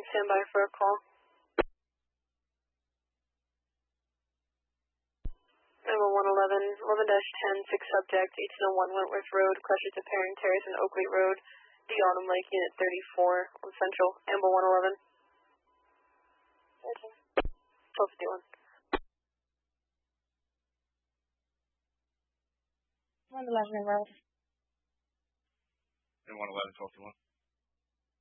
stand by for a call. 911, 11-10, 6 subject, 1801 Wentworth Road, crushed to Perrin Terrace and Oakley Road, the Autumn Lake, Unit 34 on Central, Amble 111. 1251. 111 Road. 111, 1251.